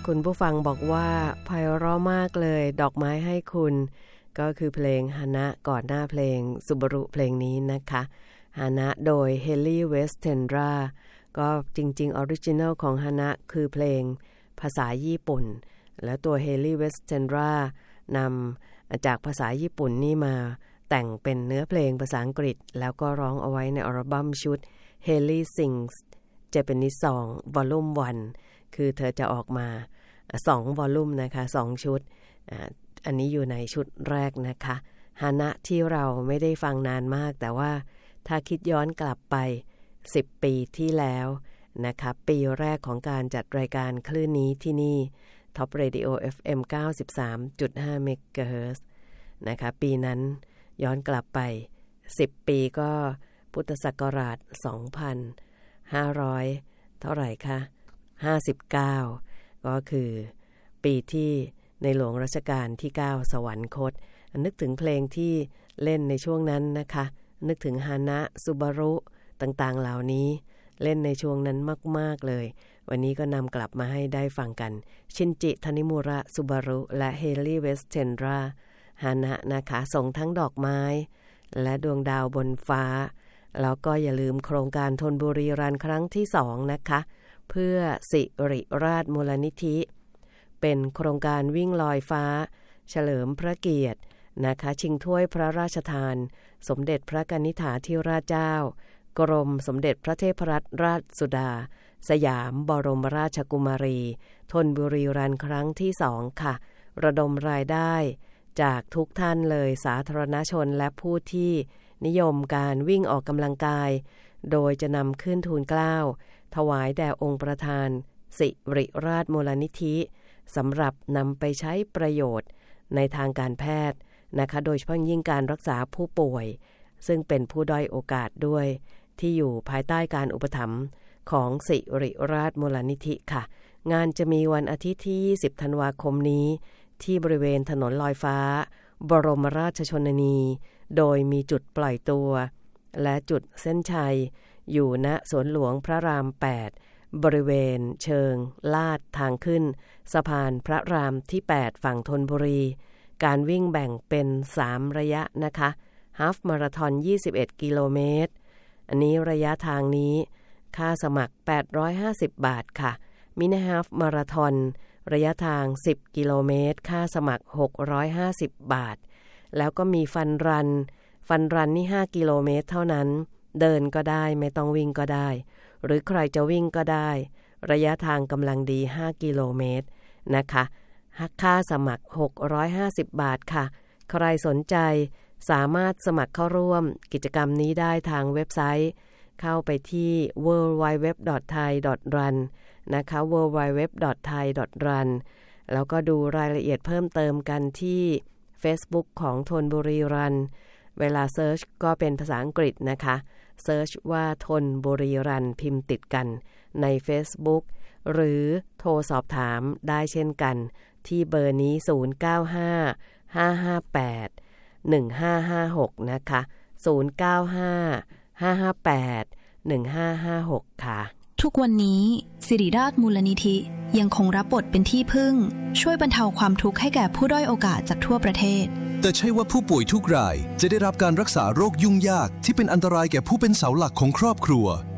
คุณผู้ฟังบอกว่าไพเราะมากเลยดอกไม้ให้คุณก็คือเพลงฮานะก่อนหน้าเพลงซูบารุเพลงนี้นะคะฮานะโดยเฮลลี่เวสเทนราก็จริงๆออริจินัลของฮานะคือเพลงภาษาญี่ปุ่นแล้วตัวเฮลลี่เวสเทนรานำจากภาษาญี่ปุ่นนี่มาแต่งเป็นเนื้อเพลงภาษาอังกฤษแล้วก็ร้องเอาไว้ในอัลบั้มชุด Haley Sings Japanese Song Volume 1 คือเธอจะออกมา2 volume นะคะ2ชุดอันนี้อยู่ในชุดแรกนะคะฮานะที่เราไม่ได้ฟังนานมากแต่ว่าถ้าคิดย้อนกลับไป10 ปีที่แล้วนะคะปีแรกของการจัดรายการคลื่นนี้ที่นี่ Top Radio FM 93.5 MHz นะคะปีนั้นย้อนกลับไป10 ปีก็พุทธศักราช 2,500 เท่าไหร่คะ59ก็คือปีที่ในหลวงรัชกาลที่9สวรรคตนึกถึงเพลงที่เล่นในช่วงนั้นนะคะนึกถึงฮานะซูบารุต่างๆเหล่านี้เล่นในช่วงนั้นมากๆเลยวันนี้ก็นำกลับมาให้ได้ฟังกันชินจิทานิมุระซูบารุและเฮลลี่เวสเทนราฮานะนะคะส่งทั้งดอกไม้และดวงดาวบนฟ้าแล้วก็อย่าลืมโครงการธนบุรีรันครั้งที่2นะคะเพื่อสิริราชมูลนิธิเป็นโครงการวิ่งลอยฟ้าเฉลิมพระเกียรตินะคะชิงถ้วยพระราชทานสมเด็จพระกนิษฐาธิราชเจ้ากรมสมเด็จพระเทพรัตนราชสุดาสยามบรมราชกุมารีธนบุรีรันครั้งที่2ค่ะระดมรายได้จากทุกท่านเลยสาธารณชนและผู้ที่นิยมการวิ่งออกกำลังกายโดยจะนำขึ้นทูลเกล้าถวายแด่องค์ประธานสิริราชมูลนิธิสำหรับนำไปใช้ประโยชน์ในทางการแพทย์นะคะโดยเฉพาะยิ่งการรักษาผู้ป่วยซึ่งเป็นผู้ด้อยโอกาสด้วยที่อยู่ภายใต้การอุปถัมภ์ของสิริราชมูลนิธิค่ะงานจะมีวันอาทิตย์ที่20ธันวาคมนี้ที่บริเวณถนนลอยฟ้าบรมราชชนนีโดยมีจุดปล่อยตัวและจุดเส้นชัยอยู่ณสวนหลวงพระราม8บริเวณเชิงลาดทางขึ้นสะพานพระรามที่8ฝั่งธนบุรีการวิ่งแบ่งเป็น3ระยะนะคะฮาล์ฟมาราธอน21กิโลเมตรอันนี้ระยะทางนี้ค่าสมัคร850 บาทค่ะมินิฮาล์ฟมาราธอนระยะทาง10กิโลเมตรค่าสมัคร650 บาทแล้วก็มีฟันรันนี่5กิโลเมตรเท่านั้นเดินก็ได้ไม่ต้องวิ่งก็ได้หรือใครจะวิ่งก็ได้ระยะทางกำลังดี5กิโลเมตรนะคะค่าสมัคร650 บาทค่ะใครสนใจสามารถสมัครเข้าร่วมกิจกรรมนี้ได้ทางเว็บไซต์เข้าไปที่ www.thai.run นะคะ www.thai.run แล้วก็ดูรายละเอียดเพิ่มเติมกันที่ Facebook ของธนบุรีรันเวลาเซิร์ชก็เป็นภาษาอังกฤษนะคะเซิร์ชว่าธนบุรีรันพิมพ์ติดกันใน Facebook หรือโทรสอบถามได้เช่นกันที่เบอร์นี้095-558-1556นะคะ095-558-1556ค่ะทุกวันนี้สิริราชมูลนิธิยังคงรับบทเป็นที่พึ่งช่วยบรรเทาความทุกข์ให้แก่ผู้ด้อยโอกาสจากทั่วประเทศแต่ใช่ว่าผู้ป่วยทุกรายจะได้รับการรักษาโรคยุ่งยากที่เป็นอันตรายแก่ผู้เป็นเสาหลักของครอบครัว